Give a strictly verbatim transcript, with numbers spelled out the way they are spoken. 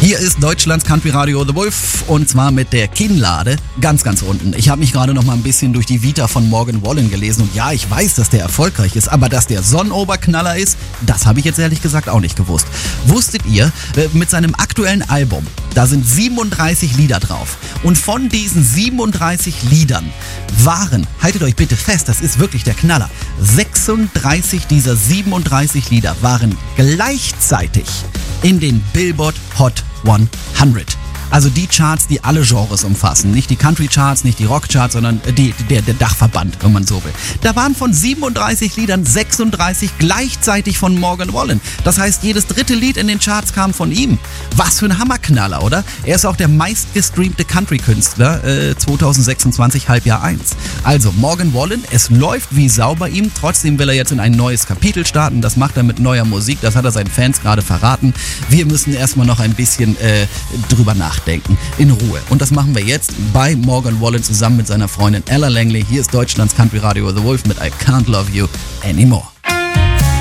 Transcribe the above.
Hier ist Deutschlands Country Radio The Wolf und zwar mit der Kinnlade ganz, ganz unten. Ich habe mich gerade noch mal ein bisschen durch die Vita von Morgan Wallen gelesen und ja, ich weiß, dass der erfolgreich ist, aber dass der Sonnenoberknaller ist, das habe ich jetzt ehrlich gesagt auch nicht gewusst. Wusstet ihr, mit seinem aktuellen Album, da sind siebenunddreißig Lieder drauf und von diesen siebenunddreißig Liedern waren, haltet euch bitte fest, das ist wirklich der Knaller, sechsunddreißig dieser siebenunddreißig Lieder waren gleichzeitig in den Billboard Hot hundert. Also die Charts, die alle Genres umfassen. Nicht die Country-Charts, nicht die Rock-Charts, sondern die, der, der Dachverband, wenn man so will. Da waren von siebenunddreißig Liedern sechsunddreißig gleichzeitig von Morgan Wallen. Das heißt, jedes dritte Lied in den Charts kam von ihm. Was für ein Hammerknaller, oder? Er ist auch der meistgestreamte Country-Künstler äh, zwanzig sechsundzwanzig, Halbjahr eins. Also Morgan Wallen, es läuft wie Sau bei ihm. Trotzdem will er jetzt in ein neues Kapitel starten. Das macht er mit neuer Musik. Das hat er seinen Fans gerade verraten. Wir müssen erstmal noch ein bisschen äh, drüber nachdenken. Denken, in Ruhe. Und das machen wir jetzt bei Morgan Wallen zusammen mit seiner Freundin Ella Langley. Hier ist Deutschlands Country Radio The Wolf mit I Can't Love You Anymore.